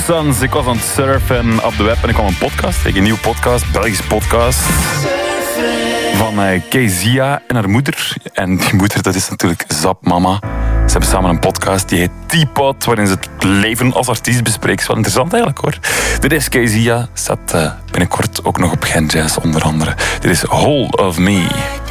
Sons. Ik was aan het surfen op de web en ik kwam een podcast tegen. Een nieuwe podcast, Belgische podcast. Van Kezia en haar moeder. En die moeder, dat is natuurlijk Zap Mama. Ze hebben samen een podcast, die heet Teapot, waarin ze het leven als artiest bespreken. Is wel interessant eigenlijk, hoor. Dit is Kezia, staat binnenkort ook nog op Gen Jazz onder andere. Dit is Whole of Me.